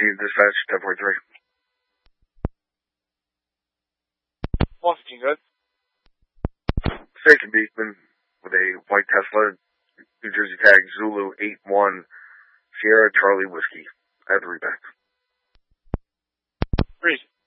dispatch, 1043. 115, good. Station Beekman with a white Tesla, New Jersey tag Zulu 81 Sierra Charlie Whiskey. I have the reback. Breeze.